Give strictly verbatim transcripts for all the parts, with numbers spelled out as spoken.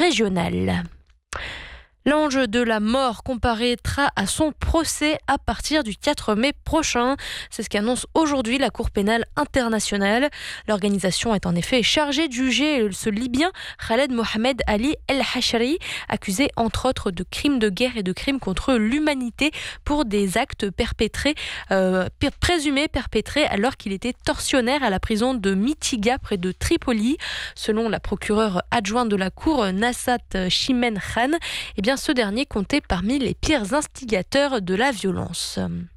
régional. L'ange de la mort comparaîtra à son procès à partir du quatre mai prochain. C'est ce qu'annonce aujourd'hui la Cour pénale internationale. L'organisation est en effet chargée de juger ce Libyen Khaled Mohamed Ali El-Hashri, accusé entre autres de crimes de guerre et de crimes contre l'humanité pour des actes perpétrés, euh, présumés perpétrés alors qu'il était tortionnaire à la prison de Mitiga près de Tripoli. Selon la procureure adjointe de la Cour, Nassat Chimène Khan, eh bien, ce dernier comptait parmi les pires instigateurs de la violence.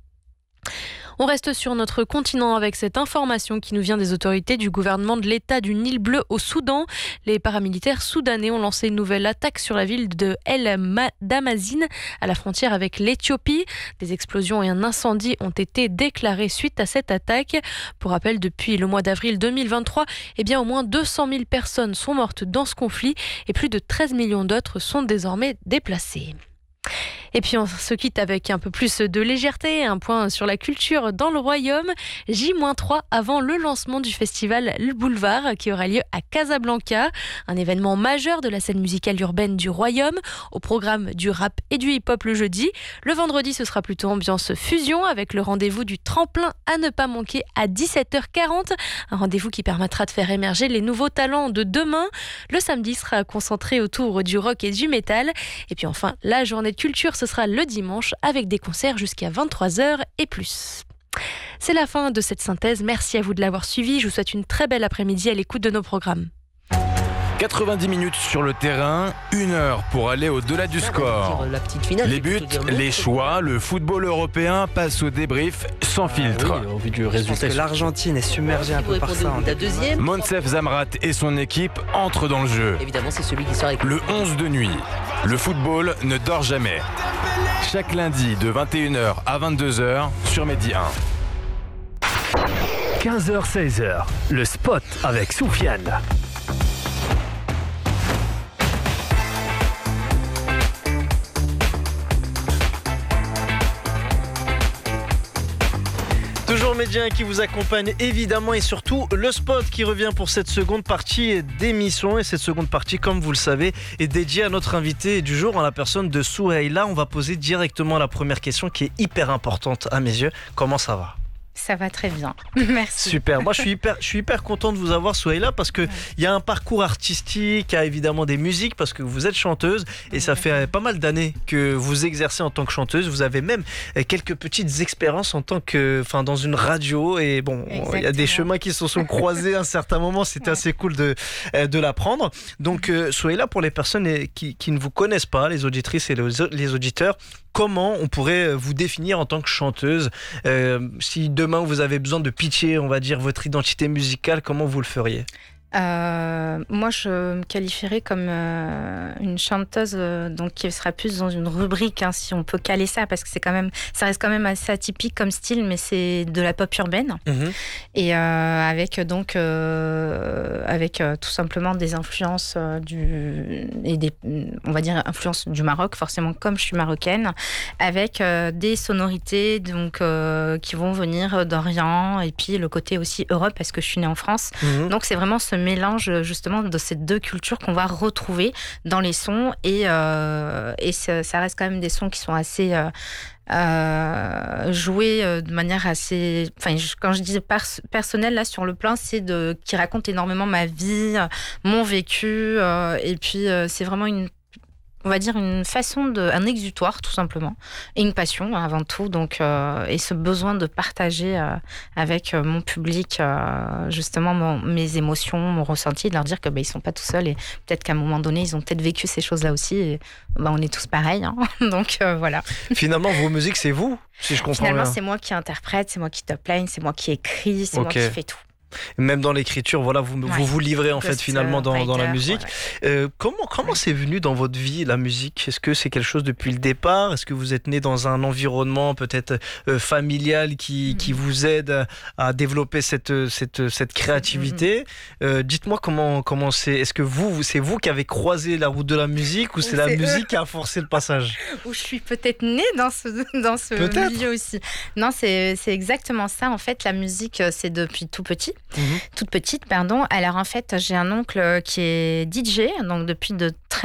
On reste sur notre continent avec cette information qui nous vient des autorités du gouvernement de l'État du Nil bleu au Soudan. Les paramilitaires soudanais ont lancé une nouvelle attaque sur la ville de El Damazine, à la frontière avec l'Éthiopie. Des explosions et un incendie ont été déclarés suite à cette attaque. Pour rappel, depuis le mois d'avril deux mille vingt-trois, eh bien, au moins deux cent mille personnes sont mortes dans ce conflit et plus de treize millions d'autres sont désormais déplacées. Et puis on se quitte avec un peu plus de légèreté, un point sur la culture dans le royaume. J trois avant le lancement du festival Le Boulevard qui aura lieu à Casablanca, un événement majeur de la scène musicale urbaine du royaume. Au programme du rap et du hip-hop le jeudi. Le vendredi, ce sera plutôt ambiance fusion avec le rendez-vous du tremplin à ne pas manquer à dix-sept heures quarante. Un rendez-vous qui permettra de faire émerger les nouveaux talents de demain. Le samedi sera concentré autour du rock et du métal. Et puis enfin, la journée de culture, ce sera le dimanche avec des concerts jusqu'à vingt-trois heures et plus. C'est la fin de cette synthèse. Merci à vous de l'avoir suivi. Je vous souhaite une très belle après-midi à l'écoute de nos programmes. quatre-vingt-dix minutes sur le terrain, une heure pour aller au-delà du score. La petite finale, les buts, les choix, le football européen passe au débrief sans filtre. Ah oui, au vu du résultat. Je pense que l'Argentine est submergée un peu par ça. La deuxième. Monsef Zamrat et son équipe entrent dans le jeu. Évidemment, c'est celui qui sort avec le onze de nuit. Le football ne dort jamais. Chaque lundi de vingt et une heures à vingt-deux heures sur Medi un. quinze heures seize heures, le spot avec Soufiane. Toujours Médien qui vous accompagne évidemment et surtout le spot qui revient pour cette seconde partie d'émission. Et cette seconde partie, comme vous le savez, est dédiée à notre invité du jour en la personne de Souheila. On va poser directement la première question qui est hyper importante à mes yeux. Comment ça va ? Ça va très bien, merci. Super, moi je suis hyper, je suis hyper content de vous avoir Souheila parce qu'il y a un parcours artistique, il y a évidemment des musiques parce que vous êtes chanteuse et ça fait pas mal d'années que vous exercez en tant que chanteuse. Vous avez même quelques petites expériences en tant que, enfin, dans une radio et bon, il y a des chemins qui se sont croisés à un certain moment, c'était assez cool de, de l'apprendre. Donc Souheila, pour les personnes qui, qui ne vous connaissent pas, les auditrices et les, les auditeurs, comment on pourrait vous définir en tant que chanteuse ? euh, Si demain vous avez besoin de pitcher, on va dire, votre identité musicale, comment vous le feriez ? Euh, moi, je me qualifierais comme euh, une chanteuse, euh, donc qui sera plus dans une rubrique, hein, si on peut caler ça, parce que c'est quand même, ça reste quand même assez atypique comme style, mais c'est de la pop urbaine, mmh. et euh, avec donc, euh, avec euh, tout simplement des influences euh, du, et des, on va dire influences du Maroc, forcément comme je suis marocaine, avec euh, des sonorités donc euh, qui vont venir d'Orient, et puis le côté aussi Europe, parce que je suis née en France, mmh. donc c'est vraiment ce mélange justement de ces deux cultures qu'on va retrouver dans les sons et, euh, et ça, ça reste quand même des sons qui sont assez euh, euh, joués de manière assez, enfin quand je dis pers- personnel là sur le plan, c'est de qui raconte énormément ma vie, mon vécu euh, et puis euh, c'est vraiment une, on va dire une façon de, un exutoire tout simplement, et une passion avant tout, donc euh, et ce besoin de partager euh, avec euh, mon public euh, justement mon, mes émotions, mon ressenti, de leur dire que bah, ils sont pas tout seuls et peut-être qu'à un moment donné ils ont peut-être vécu ces choses-là aussi. Et bah, on est tous pareils, hein, donc euh, voilà. Finalement, vos musiques, c'est vous, si je comprends Finalement, bien. c'est moi qui interprète, c'est moi qui top line, c'est moi qui écris, c'est okay. moi qui fais tout. Même dans l'écriture, voilà, vous ouais. vous, vous livrez en fait finalement dans, writer, dans la musique. Ouais. Euh, comment comment ouais. c'est venu dans votre vie la musique ? Est-ce que c'est quelque chose depuis le départ ? Est-ce que vous êtes né dans un environnement peut-être euh, familial qui, mm-hmm. qui vous aide à, à développer cette cette cette créativité ? mm-hmm. euh, Dites-moi comment comment c'est. Est-ce que vous c'est vous qui avez croisé la route de la musique ou c'est, c'est la musique eux. qui a forcé le passage ? Ou je suis peut-être née dans ce dans ce peut-être. milieu aussi. Non, c'est c'est exactement ça en fait. La musique, c'est depuis tout petit. Mmh. Toute petite, pardon. Alors en fait, j'ai un oncle qui est D J, donc depuis de très